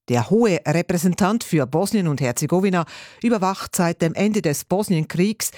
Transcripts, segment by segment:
Der hohe Repräsentant für Bosnien und Herzegowina überwacht seit dem Ende des Bosnienkriegs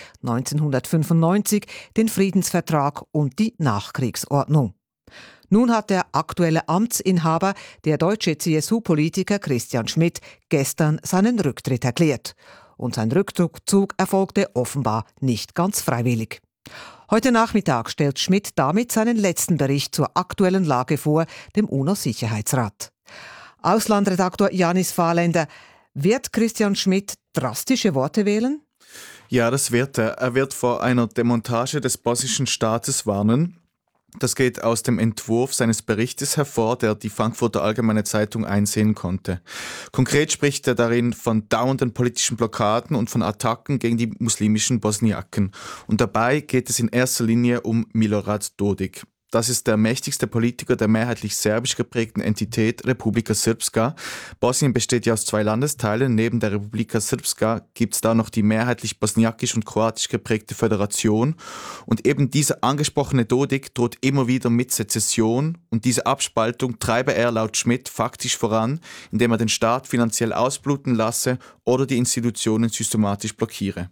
1995 den Friedensvertrag und die Nachkriegsordnung. Nun hat der aktuelle Amtsinhaber, der deutsche CSU-Politiker Christian Schmidt, gestern seinen Rücktritt erklärt. Und sein Rückzug erfolgte offenbar nicht ganz freiwillig. Heute Nachmittag stellt Schmidt damit seinen letzten Bericht zur aktuellen Lage vor, dem UNO-Sicherheitsrat. Auslandredaktor Janis Fahrländer, wird Christian Schmidt drastische Worte wählen? Ja, das wird er. Er wird vor einer Demontage des bosnischen Staates warnen. Das geht aus dem Entwurf seines Berichtes hervor, der die Frankfurter Allgemeine Zeitung einsehen konnte. Konkret spricht er darin von dauernden politischen Blockaden und von Attacken gegen die muslimischen Bosniaken. Und dabei geht es in erster Linie um Milorad Dodik. Das ist der mächtigste Politiker der mehrheitlich serbisch geprägten Entität Republika Srpska. Bosnien besteht ja aus 2 Landesteilen. Neben der Republika Srpska gibt es da noch die mehrheitlich bosniakisch und kroatisch geprägte Föderation. Und eben dieser angesprochene Dodik droht immer wieder mit Sezession. Und diese Abspaltung treibe er laut Schmidt faktisch voran, indem er den Staat finanziell ausbluten lasse oder die Institutionen systematisch blockiere.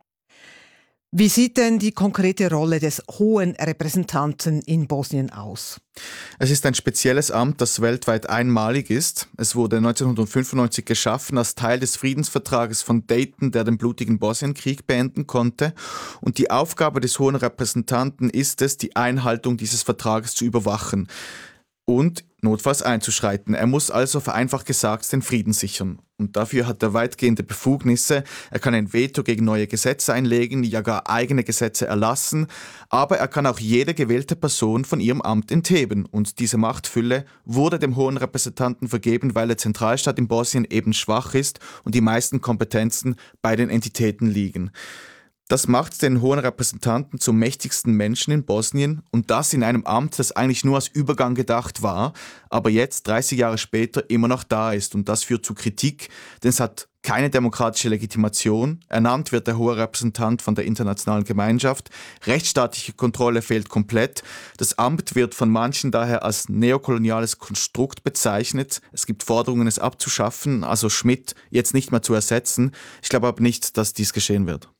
Wie sieht denn die konkrete Rolle des hohen Repräsentanten in Bosnien aus? Es ist ein spezielles Amt, das weltweit einmalig ist. Es wurde 1995 geschaffen als Teil des Friedensvertrages von Dayton, der den blutigen Bosnienkrieg beenden konnte. Und die Aufgabe des hohen Repräsentanten ist es, die Einhaltung dieses Vertrages zu überwachen und notfalls einzuschreiten. Er muss also vereinfacht gesagt den Frieden sichern. Und dafür hat er weitgehende Befugnisse. Er kann ein Veto gegen neue Gesetze einlegen, ja gar eigene Gesetze erlassen. Aber er kann auch jede gewählte Person von ihrem Amt entheben. Und diese Machtfülle wurde dem hohen Repräsentanten vergeben, weil der Zentralstaat in Bosnien eben schwach ist und die meisten Kompetenzen bei den Entitäten liegen. Das macht den hohen Repräsentanten zum mächtigsten Menschen in Bosnien und das in einem Amt, das eigentlich nur als Übergang gedacht war, aber jetzt, 30 Jahre später, immer noch da ist. Und das führt zu Kritik, denn es hat keine demokratische Legitimation. Ernannt wird der hohe Repräsentant von der internationalen Gemeinschaft. Rechtsstaatliche Kontrolle fehlt komplett. Das Amt wird von manchen daher als neokoloniales Konstrukt bezeichnet. Es gibt Forderungen, es abzuschaffen, also Schmidt jetzt nicht mehr zu ersetzen. Ich glaube aber nicht, dass dies geschehen wird.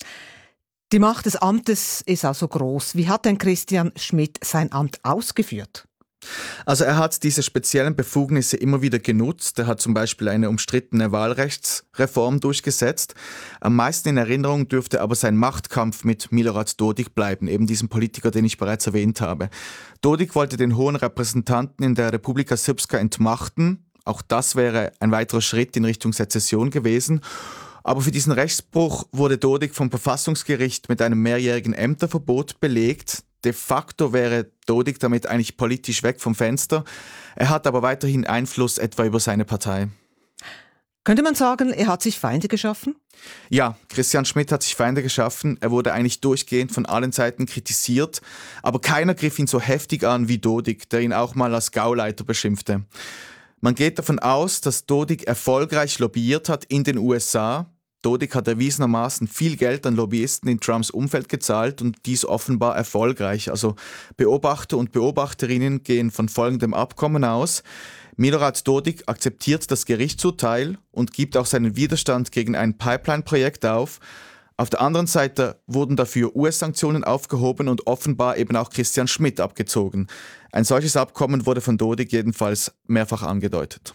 Die Macht des Amtes ist also groß. Wie hat denn Christian Schmidt sein Amt ausgeführt? Also er hat diese speziellen Befugnisse immer wieder genutzt. Er hat zum Beispiel eine umstrittene Wahlrechtsreform durchgesetzt. Am meisten in Erinnerung dürfte aber sein Machtkampf mit Milorad Dodik bleiben, eben diesem Politiker, den ich bereits erwähnt habe. Dodik wollte den hohen Repräsentanten in der Republika Srpska entmachten. Auch das wäre ein weiterer Schritt in Richtung Sezession gewesen. Aber für diesen Rechtsbruch wurde Dodik vom Verfassungsgericht mit einem mehrjährigen Ämterverbot belegt. De facto wäre Dodik damit eigentlich politisch weg vom Fenster. Er hat aber weiterhin Einfluss etwa über seine Partei. Könnte man sagen, er hat sich Feinde geschaffen? Ja, Christian Schmidt hat sich Feinde geschaffen. Er wurde eigentlich durchgehend von allen Seiten kritisiert. Aber keiner griff ihn so heftig an wie Dodik, der ihn auch mal als Gauleiter beschimpfte. Man geht davon aus, dass Dodik erfolgreich lobbyiert hat in den USA. Dodik hat erwiesenermaßen viel Geld an Lobbyisten in Trumps Umfeld gezahlt und dies offenbar erfolgreich. Also Beobachter und Beobachterinnen gehen von folgendem Abkommen aus. Milorad Dodik akzeptiert das Gerichtsurteil und gibt auch seinen Widerstand gegen ein Pipeline-Projekt auf. Auf der anderen Seite wurden dafür US-Sanktionen aufgehoben und offenbar eben auch Christian Schmidt abgezogen. Ein solches Abkommen wurde von Dodik jedenfalls mehrfach angedeutet.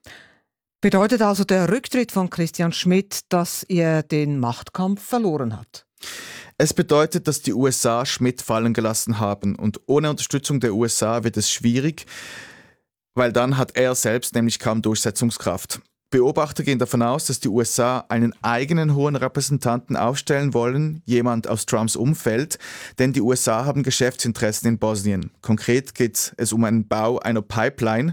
Bedeutet also der Rücktritt von Christian Schmidt, dass er den Machtkampf verloren hat? Es bedeutet, dass die USA Schmidt fallen gelassen haben und ohne Unterstützung der USA wird es schwierig, weil dann hat er selbst nämlich kaum Durchsetzungskraft. Beobachter gehen davon aus, dass die USA einen eigenen hohen Repräsentanten aufstellen wollen, jemand aus Trumps Umfeld, denn die USA haben Geschäftsinteressen in Bosnien. Konkret geht es um einen Bau einer Pipeline.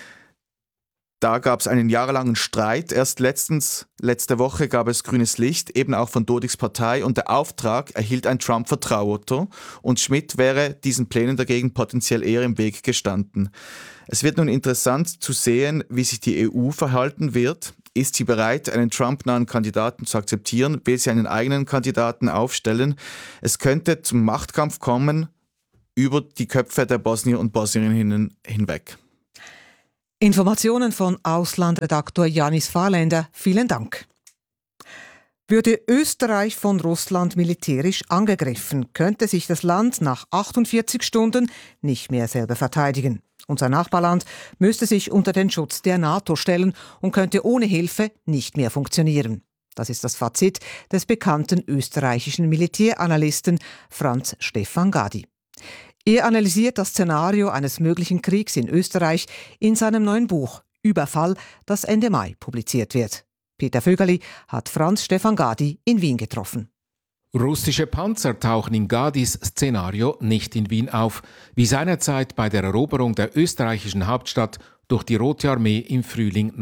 Da gab es einen jahrelangen Streit. Erst letzte Woche gab es grünes Licht, eben auch von Dodiks Partei. Und der Auftrag erhielt ein Trump-Vertrauter. Und Schmidt wäre diesen Plänen dagegen potenziell eher im Weg gestanden. Es wird nun interessant zu sehen, wie sich die EU verhalten wird. Ist sie bereit, einen Trump-nahen Kandidaten zu akzeptieren? Will sie einen eigenen Kandidaten aufstellen? Es könnte zum Machtkampf kommen über die Köpfe der Bosnier und Bosnierinnen hinweg. Informationen von Auslandredaktor Janis Fahrländer. Vielen Dank. Würde Österreich von Russland militärisch angegriffen, könnte sich das Land nach 48 Stunden nicht mehr selber verteidigen. Unser Nachbarland müsste sich unter den Schutz der NATO stellen und könnte ohne Hilfe nicht mehr funktionieren. Das ist das Fazit des bekannten österreichischen Militäranalysten Franz Stefan Gadi. Er analysiert das Szenario eines möglichen Kriegs in Österreich in seinem neuen Buch »Überfall«, das Ende Mai publiziert wird. Peter Vögerli hat Franz Stefan Gadi in Wien getroffen. Russische Panzer tauchen in Gadis Szenario nicht in Wien auf, wie seinerzeit bei der Eroberung der österreichischen Hauptstadt durch die Rote Armee im Frühling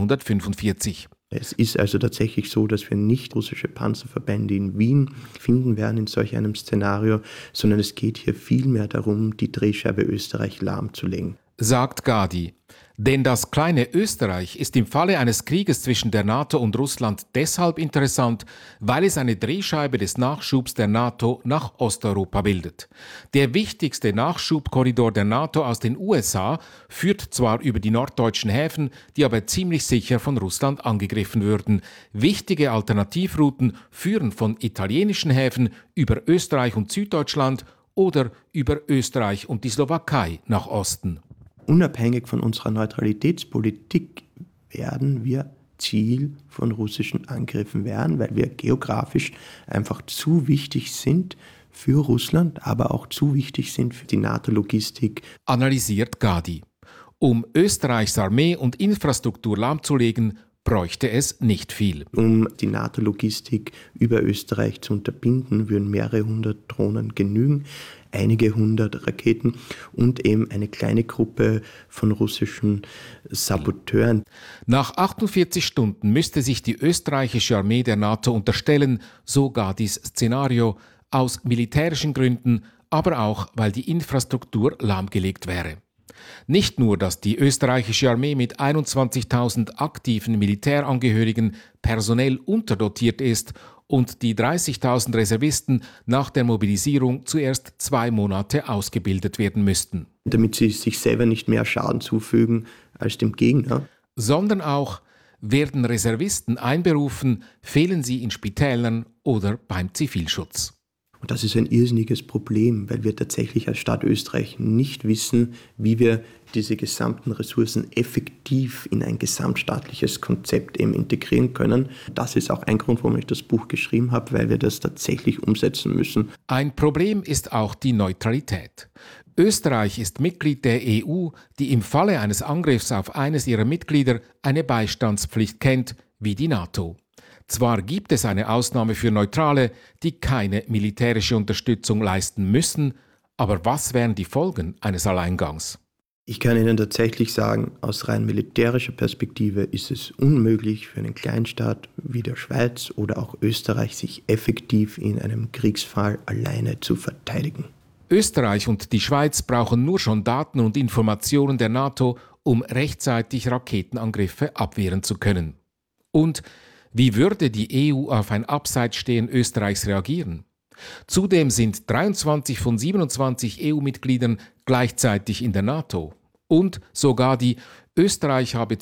1945. Es ist also tatsächlich so, dass wir nicht russische Panzerverbände in Wien finden werden in solch einem Szenario, sondern es geht hier vielmehr darum, die Drehscheibe Österreich lahmzulegen. Sagt Gadi. Denn das kleine Österreich ist im Falle eines Krieges zwischen der NATO und Russland deshalb interessant, weil es eine Drehscheibe des Nachschubs der NATO nach Osteuropa bildet. Der wichtigste Nachschubkorridor der NATO aus den USA führt zwar über die norddeutschen Häfen, die aber ziemlich sicher von Russland angegriffen würden. Wichtige Alternativrouten führen von italienischen Häfen über Österreich und Süddeutschland oder über Österreich und die Slowakei nach Osten. Unabhängig von unserer Neutralitätspolitik werden wir Ziel von russischen Angriffen werden, weil wir geografisch einfach zu wichtig sind für Russland, aber auch zu wichtig sind für die NATO-Logistik. Analysiert Gadi. Um Österreichs Armee und Infrastruktur lahmzulegen, bräuchte es nicht viel. Um die NATO-Logistik über Österreich zu unterbinden, würden mehrere hundert Drohnen genügen, einige hundert Raketen und eben eine kleine Gruppe von russischen Saboteuren. Nach 48 Stunden müsste sich die österreichische Armee der NATO unterstellen, so Gadis Szenario, aus militärischen Gründen, aber auch, weil die Infrastruktur lahmgelegt wäre. Nicht nur, dass die österreichische Armee mit 21.000 aktiven Militärangehörigen personell unterdotiert ist und die 30.000 Reservisten nach der Mobilisierung zuerst 2 Monate ausgebildet werden müssten. Damit sie sich selber nicht mehr Schaden zufügen als dem Gegner. Sondern auch, werden Reservisten einberufen, fehlen sie in Spitälern oder beim Zivilschutz. Und das ist ein irrsinniges Problem, weil wir tatsächlich als Staat Österreich nicht wissen, wie wir diese gesamten Ressourcen effektiv in ein gesamtstaatliches Konzept eben integrieren können. Das ist auch ein Grund, warum ich das Buch geschrieben habe, weil wir das tatsächlich umsetzen müssen. Ein Problem ist auch die Neutralität. Österreich ist Mitglied der EU, die im Falle eines Angriffs auf eines ihrer Mitglieder eine Beistandspflicht kennt, wie die NATO. Zwar gibt es eine Ausnahme für Neutrale, die keine militärische Unterstützung leisten müssen, aber was wären die Folgen eines Alleingangs? Ich kann Ihnen tatsächlich sagen, aus rein militärischer Perspektive ist es unmöglich für einen Kleinstaat wie der Schweiz oder auch Österreich, sich effektiv in einem Kriegsfall alleine zu verteidigen. Österreich und die Schweiz brauchen nur schon Daten und Informationen der NATO, um rechtzeitig Raketenangriffe abwehren zu können. Und wie würde die EU auf ein Abseitsstehen Österreichs reagieren? Zudem sind 23 von 27 EU-Mitgliedern gleichzeitig in der NATO. Und sogar die Österreich habe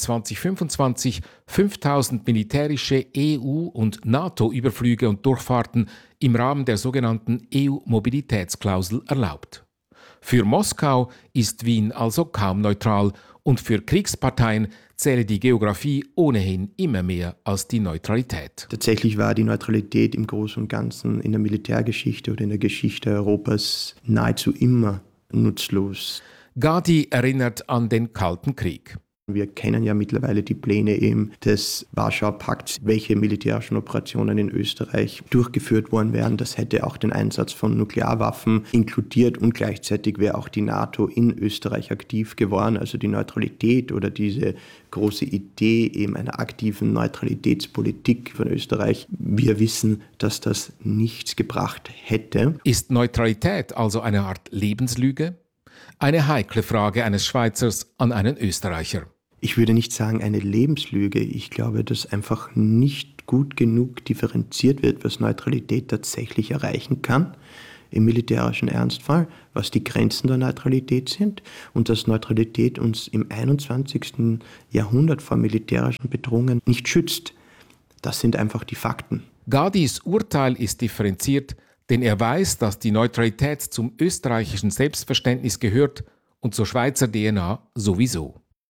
2025 5.000 militärische EU- und NATO-Überflüge und Durchfahrten im Rahmen der sogenannten EU-Mobilitätsklausel erlaubt. Für Moskau ist Wien also kaum neutral und für Kriegsparteien zähle die Geografie ohnehin immer mehr als die Neutralität. Tatsächlich war die Neutralität im Großen und Ganzen in der Militärgeschichte oder in der Geschichte Europas nahezu immer nutzlos. Gadi erinnert an den Kalten Krieg. Wir kennen ja mittlerweile die Pläne eben des Warschauer Pakts, welche militärischen Operationen in Österreich durchgeführt worden wären. Das hätte auch den Einsatz von Nuklearwaffen inkludiert und gleichzeitig wäre auch die NATO in Österreich aktiv geworden. Also die Neutralität oder diese große Idee eben einer aktiven Neutralitätspolitik von Österreich. Wir wissen, dass das nichts gebracht hätte. Ist Neutralität also eine Art Lebenslüge? Eine heikle Frage eines Schweizers an einen Österreicher. Ich würde nicht sagen eine Lebenslüge. Ich glaube, dass einfach nicht gut genug differenziert wird, was Neutralität tatsächlich erreichen kann. im militärischen Ernstfall, was die Grenzen der Neutralität sind und dass Neutralität uns im 21. Jahrhundert vor militärischen Bedrohungen nicht schützt. Das sind einfach die Fakten. Gadis Urteil ist differenziert, denn er weiß, dass die Neutralität zum österreichischen Selbstverständnis gehört und zur Schweizer DNA sowieso.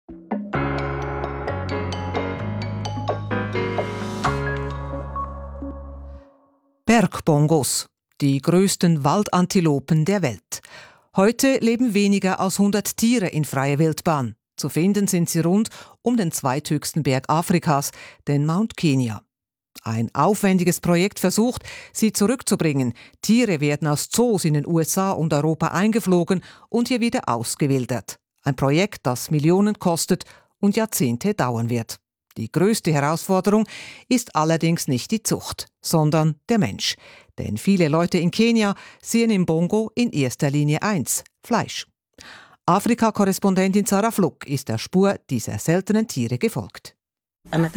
Bergbongos, die größten Waldantilopen der Welt. Heute leben weniger als 100 Tiere in freier Wildbahn. Zu finden sind sie rund um den zweithöchsten Berg Afrikas, den Mount Kenya. Ein aufwendiges Projekt versucht, sie zurückzubringen. Tiere werden aus Zoos in den USA und Europa eingeflogen und hier wieder ausgewildert. Ein Projekt, das Millionen kostet und Jahrzehnte dauern wird. Die größte Herausforderung ist allerdings nicht die Zucht, sondern der Mensch. Denn viele Leute in Kenia sehen im Bongo in erster Linie eins: Fleisch. Afrika-Korrespondentin Sarah Fluck ist der Spur dieser seltenen Tiere gefolgt. Ein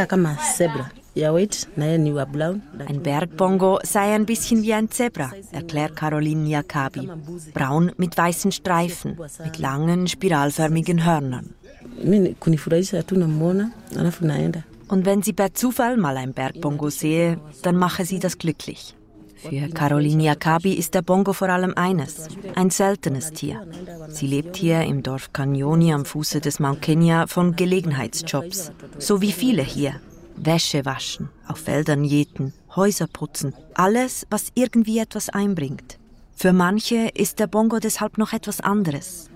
Bergbongo sei ein bisschen wie ein Zebra, erklärt Caroline Nyakabi. Braun mit weißen Streifen, mit langen, spiralförmigen Hörnern. Und wenn sie per Zufall mal ein Bergbongo sehe, dann mache sie das glücklich. Für Caroline Nyakabi ist der Bongo vor allem eines: ein seltenes Tier. Sie lebt hier im Dorf Kanyoni am Fuße des Mount Kenya von Gelegenheitsjobs. So wie viele hier. Wäsche waschen, auf Feldern jäten, Häuser putzen. Alles, was irgendwie etwas einbringt. Für manche ist der Bongo deshalb noch etwas anderes.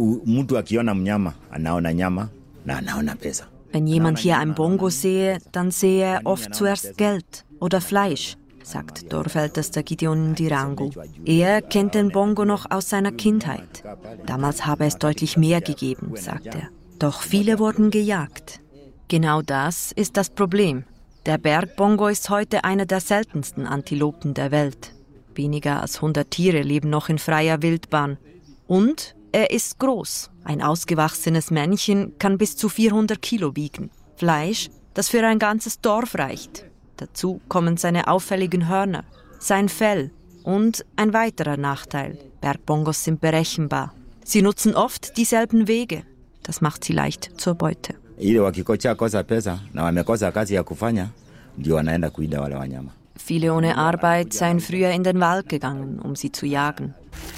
Wenn jemand hier ein Bongo sehe, dann sehe er oft zuerst Geld oder Fleisch, sagt Dorfältester Gideon Ndirangu. Er kennt den Bongo noch aus seiner Kindheit. Damals habe es deutlich mehr gegeben, sagt er. Doch viele wurden gejagt. Genau das ist das Problem. Der Bergbongo ist heute einer der seltensten Antilopen der Welt. Weniger als 100 Tiere leben noch in freier Wildbahn. Und er ist groß. Ein ausgewachsenes Männchen kann bis zu 400 Kilo wiegen. Fleisch, das für ein ganzes Dorf reicht. Dazu kommen seine auffälligen Hörner, sein Fell und ein weiterer Nachteil: Bergbongos sind berechenbar. Sie nutzen oft dieselben Wege. Das macht sie leicht zur Beute. Viele ohne Arbeit seien früher in den Wald gegangen, um sie zu jagen.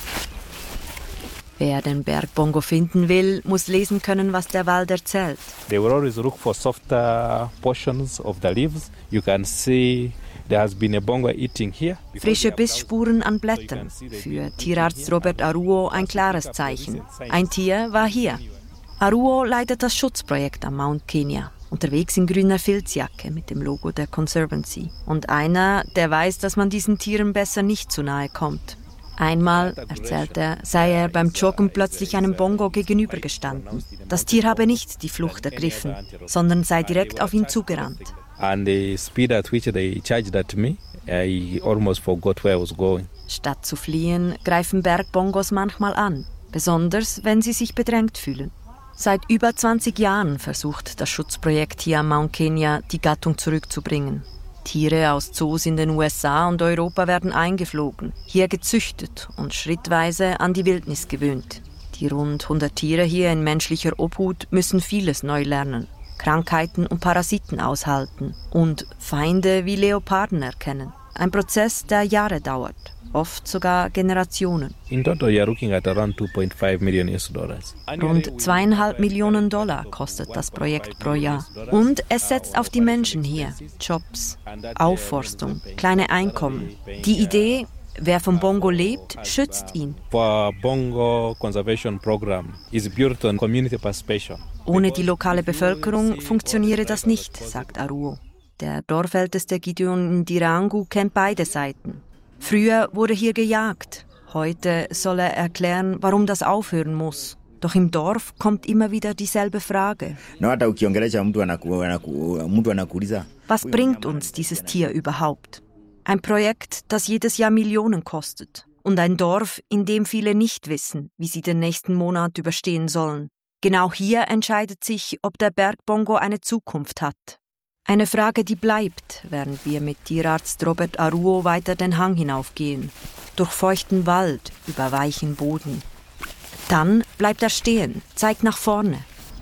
Wer den Bergbongo finden will, muss lesen können, was der Wald erzählt. They will always look for softer portions of the leaves. You can see there has been a bongo eating here. Frische Bissspuren an Blättern. Für Tierarzt Robert Aruo ein klares Zeichen. Ein Tier war hier. Aruo leitet das Schutzprojekt am Mount Kenya. Unterwegs in grüner Filzjacke mit dem Logo der Conservancy. Und einer, der weiß, dass man diesen Tieren besser nicht zu nahe kommt. Einmal, erzählt er, sei er beim Joggen plötzlich einem Bongo gegenübergestanden. Das Tier habe nicht die Flucht ergriffen, sondern sei direkt auf ihn zugerannt. And the speed at which they charged at me, I almost forgot where I was going. Statt zu fliehen, greifen Bergbongos manchmal an, besonders wenn sie sich bedrängt fühlen. Seit über 20 Jahren versucht das Schutzprojekt hier am Mount Kenya, die Gattung zurückzubringen. Tiere aus Zoos in den USA und Europa werden eingeflogen, hier gezüchtet und schrittweise an die Wildnis gewöhnt. Die rund 100 Tiere hier in menschlicher Obhut müssen vieles neu lernen, Krankheiten und Parasiten aushalten und Feinde wie Leoparden erkennen. Ein Prozess, der Jahre dauert, oft sogar Generationen. In total, you are looking at around $2.5 million. Rund $2,5 Millionen kostet das Projekt pro Jahr. Und es setzt auf die Menschen hier. Jobs, Aufforstung, kleine Einkommen. Die Idee: wer vom Bongo lebt, schützt ihn. For Bongo Conservation Program is built on community participation. Ohne die lokale Bevölkerung funktioniere das nicht, sagt Aruo. Der Dorfälteste Gideon Ndirangu kennt beide Seiten. Früher wurde hier gejagt. Heute soll er erklären, warum das aufhören muss. Doch im Dorf kommt immer wieder dieselbe Frage. Was bringt uns dieses Tier überhaupt? Ein Projekt, das jedes Jahr Millionen kostet. Und ein Dorf, in dem viele nicht wissen, wie sie den nächsten Monat überstehen sollen. Genau hier entscheidet sich, ob der Bergbongo eine Zukunft hat. Eine Frage, die bleibt, während wir mit Tierarzt Robert Aruo weiter den Hang hinaufgehen. durch feuchten Wald, über weichen Boden. Dann bleibt er stehen, zeigt nach vorne.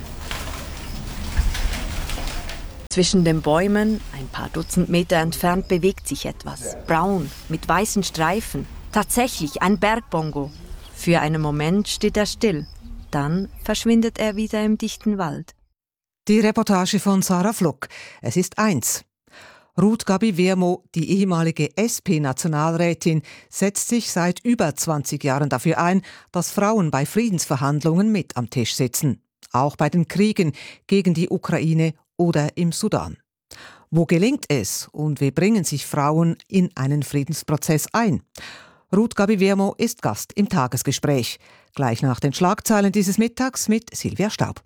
Zwischen den Bäumen, ein paar Dutzend Meter entfernt, bewegt sich etwas. Braun, mit weißen Streifen. Tatsächlich ein Bergbongo. Für einen Moment steht er still. Dann verschwindet er wieder im dichten Wald. Die Reportage von Sarah Fluck. Es ist 1. Ruth Gabi Wermo, die ehemalige SP-Nationalrätin, setzt sich seit über 20 Jahren dafür ein, dass Frauen bei Friedensverhandlungen mit am Tisch sitzen. Auch bei den Kriegen gegen die Ukraine oder im Sudan. Wo gelingt es und wie bringen sich Frauen in einen Friedensprozess ein? Ruth Gabi Wermo ist Gast im Tagesgespräch. Gleich nach den Schlagzeilen dieses Mittags mit Silvia Staub.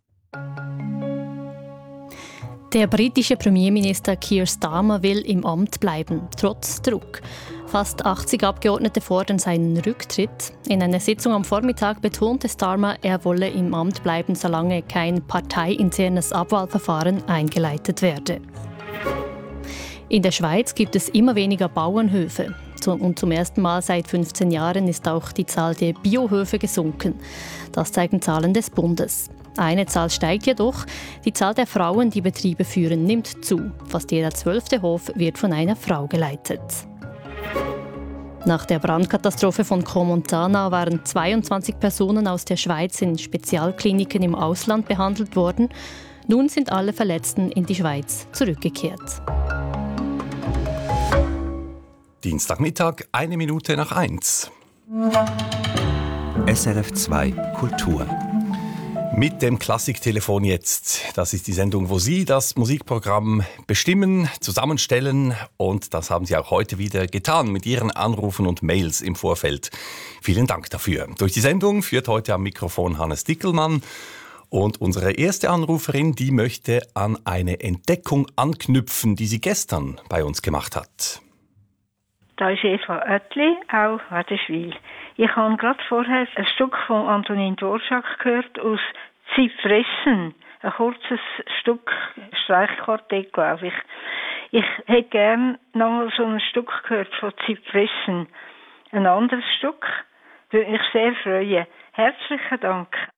Der britische Premierminister Keir Starmer will im Amt bleiben, trotz Druck. Fast 80 Abgeordnete fordern seinen Rücktritt. In einer Sitzung am Vormittag betonte Starmer, er wolle im Amt bleiben, solange kein parteiinternes Abwahlverfahren eingeleitet werde. In der Schweiz gibt es immer weniger Bauernhöfe. Und zum ersten Mal seit 15 Jahren ist auch die Zahl der Biohöfe gesunken. Das zeigen Zahlen des Bundes. Eine Zahl steigt jedoch. Die Zahl der Frauen, die Betriebe führen, nimmt zu. Fast jeder 12. Hof wird von einer Frau geleitet. Nach der Brandkatastrophe von Crans-Montana waren 22 Personen aus der Schweiz in Spezialkliniken im Ausland behandelt worden. Nun sind alle Verletzten in die Schweiz zurückgekehrt. Dienstagmittag, 1:01. SRF 2 Kultur. Mit dem Klassiktelefon jetzt. Das ist die Sendung, wo Sie das Musikprogramm bestimmen, zusammenstellen. Und das haben Sie auch heute wieder getan mit Ihren Anrufen und Mails im Vorfeld. Vielen Dank dafür. Durch die Sendung führt heute am Mikrofon Hannes Dickelmann. Und unsere erste Anruferin, die möchte an eine Entdeckung anknüpfen, die sie gestern bei uns gemacht hat. Da ist Eva Oetli, auch Wädenswil. Ich habe gerade vorher ein Stück von Antonin Dvorak gehört aus Zypressen. Ein kurzes Stück Streichquartett, glaube ich. Ich hätte gerne nochmal so ein Stück gehört von Zypressen. Ein anderes Stück würde mich sehr freuen. Herzlichen Dank.